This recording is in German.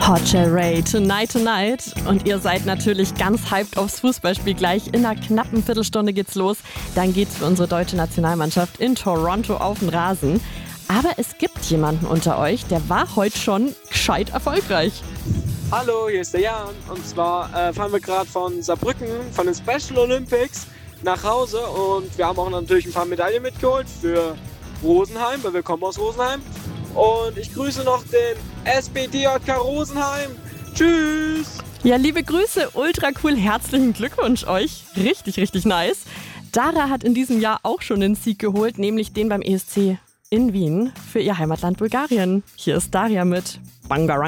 Hotshell Ray, Tonight Tonight. Und ihr seid natürlich ganz hyped aufs Fußballspiel gleich. In einer knappen Viertelstunde geht's los. Dann geht's für unsere deutsche Nationalmannschaft in Toronto auf den Rasen. Aber es gibt jemanden unter euch, der war heute schon gescheit erfolgreich. Hallo, hier ist der Jan. Und zwar fahren wir gerade von Saarbrücken, von den Special Olympics nach Hause. Und wir haben auch natürlich ein paar Medaillen mitgeholt für Rosenheim, weil wir kommen aus Rosenheim. Und ich grüße noch den SBDJK Rosenheim. Tschüss! Ja, liebe Grüße, ultra cool, herzlichen Glückwunsch euch. Richtig, richtig nice. Dara hat in diesem Jahr auch schon den Sieg geholt, nämlich den beim ESC in Wien für ihr Heimatland Bulgarien. Hier ist Daria mit Bangarang.